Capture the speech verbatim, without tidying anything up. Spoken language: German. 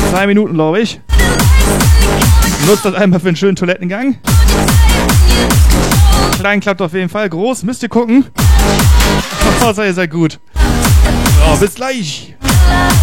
Zwei Minuten, glaube ich. Nutzt das einmal für einen schönen Toilettengang. Klein klappt auf jeden Fall. Groß, müsst ihr gucken. Oh, seid ihr seid gut. So, bis gleich.